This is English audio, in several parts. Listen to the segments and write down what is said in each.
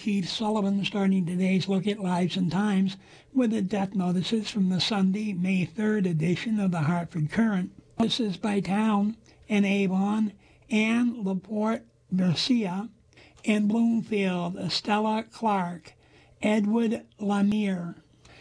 Keith Sullivan, starting today's look at Lives and Times with the death notices from the Sunday, May 3rd edition of the Hartford Courant. Notices by town in Avon, Anne Laporte Garcia. In Bloomfield, Estella Clark, Edward Lemire.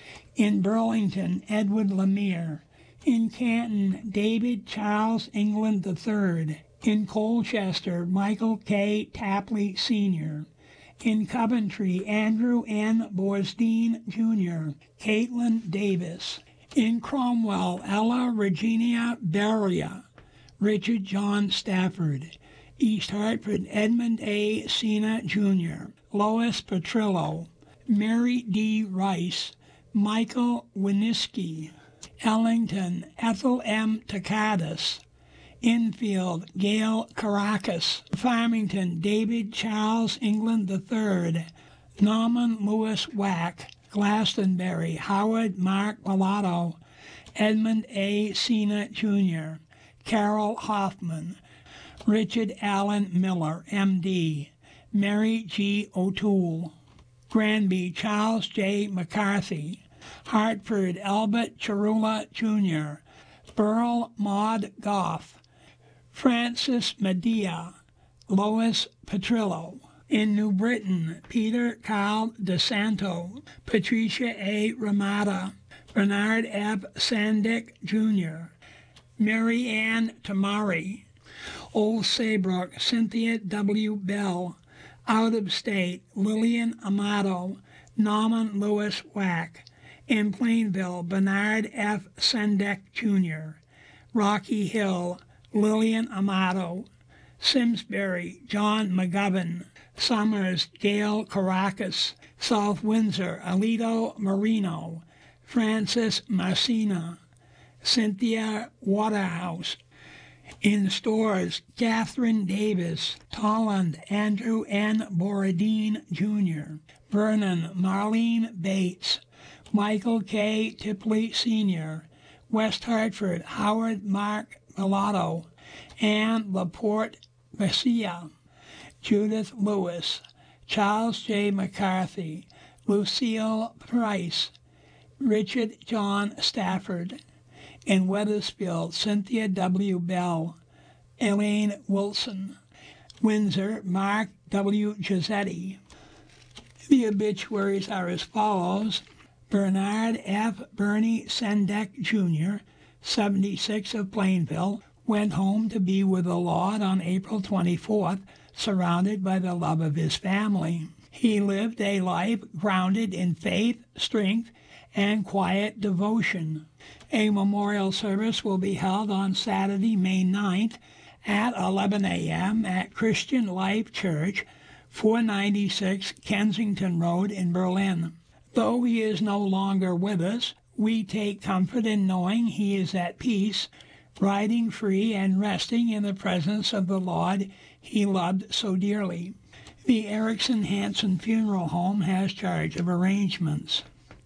In Burlington, Edward Lemire. In Canton, David Charles England III. In Colchester, Michael K. Tapley Sr. In Coventry, Andrew N. Borsdeen Jr., Caitlin Davis. In Cromwell, Ella Regina Beria, Richard John Stafford. East Hartford, Edmund A. Sena Jr., Lois Petrillo, Mary D. Rice, Michael Winiski. Ellington, Ethel M. Takadas. Infield, Gail Caracas. Farmington, David Charles England III. Norman Lewis Wack. Glastonbury, Howard Mark Pilato. Edmund A. Sena Jr. Carol Hoffman. Richard Allen Miller, M.D. Mary G. O'Toole. Granby, Charles J. McCarthy. Hartford, Albert Chirula Jr. Burl Maud Goff. Francis Medea. Lois Petrillo. In New Britain, Peter Carl DeSanto. Patricia A. Ramada. Bernard F. Sandick Jr. Mary Ann Tamari. Old Saybrook, Cynthia W. Bell. Out of State, Lillian Amato. Norman Lewis Wack. In Plainville, Bernard F. Sendek Jr. Rocky Hill, Lillian Amato. Simsbury, John McGovern. Summers, Gail Caracas. South Windsor, Alito Marino. Francis Marcina. Cynthia Waterhouse. In Stores, Catherine Davis. Tolland, Andrew N. Borodine Jr. Vernon, Marlene Bates. Michael K. Tipley Sr. West Hartford, Howard Mark Pilato. Anne Laporte Garcia. Judith Lewis. Charles J. McCarthy. Lucille Price. Richard John Stafford. In Wethersfield, Cynthia W. Bell. Elaine Wilson. Windsor, Mark W. Giusetti. The obituaries are as follows. Bernard F. Bernie Sendek Jr., 76 of Plainville, went home to be with the Lord on April 24th, surrounded by the love of his family. He lived a life grounded in faith, strength, and quiet devotion. A memorial service will be held on Saturday, May 9th at 11 a.m. at Christian Life Church, 496 Kensington Road in Berlin. Though he is no longer with us, we take comfort in knowing he is at peace, riding free and resting in the presence of the Lord he loved so dearly. The Erickson Hanson Funeral Home has charge of arrangements.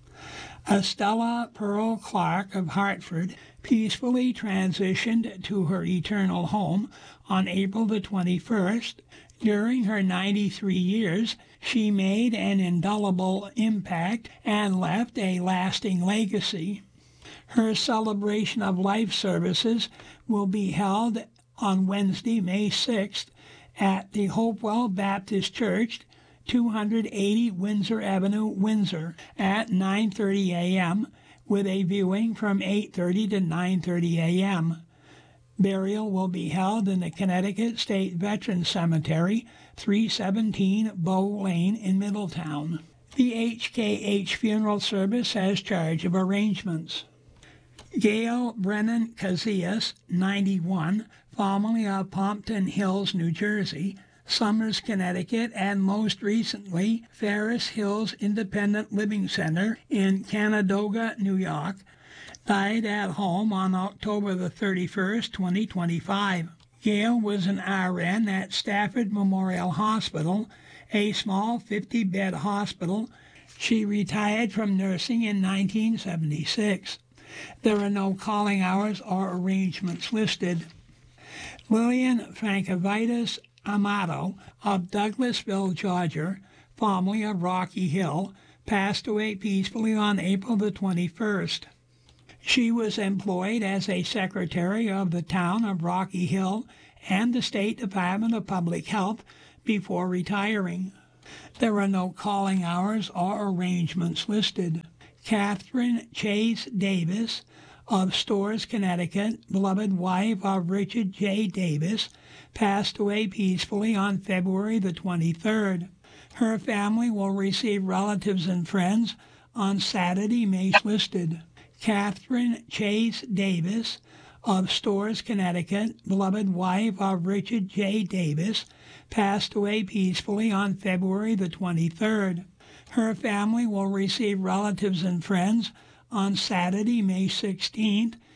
Estella Pearl Clark of Hartford peacefully transitioned to her eternal home on April the 21st. During her 93 years, she made an indelible impact and left a lasting legacy. Her celebration of life services will be held on Wednesday, May 6th at the Hopewell Baptist Church, 280 Windsor Avenue, Windsor, at 9:30 a.m., with a viewing from 8:30 to 9:30 a.m. Burial will be held in the Connecticut State Veterans Cemetery, 317 Bow Lane in Middletown. The HKH funeral service has charge of arrangements. Gail Brennan Casillas, 91, formerly of Pompton Hills, New Jersey, Somers, Connecticut, and most recently Ferris Hills Independent Living Center in Canandaigua, New York, died at home on October the 31st, 2025. Gail was an RN at Stafford Memorial Hospital, a small 50-bed hospital. She retired from nursing in 1976. There are no calling hours or arrangements listed. Lillian Frankovitis Amato of Douglasville, Georgia, Fomley of Rocky Hill, passed away peacefully on April the 21st. She was employed as a secretary of the town of Rocky Hill and the State Department of Public Health before retiring. There are no calling hours or arrangements listed. Catherine Chase Davis of Storrs, Connecticut, beloved wife of Richard J. Davis, passed away peacefully on February the 23rd. Her family will receive relatives and friends on Saturday, May listed. Catherine Chase Davis of Storrs, Connecticut, beloved wife of Richard J. Davis, passed away peacefully on February the 23rd. Her family will receive relatives and friends on Saturday, May 16th